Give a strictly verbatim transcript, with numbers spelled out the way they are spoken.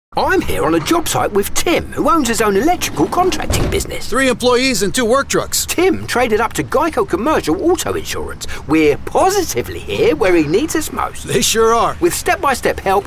I'm here on a job site with Tim, who owns his own electrical contracting business. Three employees and two work trucks. Tim traded up to Geico Commercial Auto Insurance. We're positively here where he needs us most. They sure are. With step-by-step help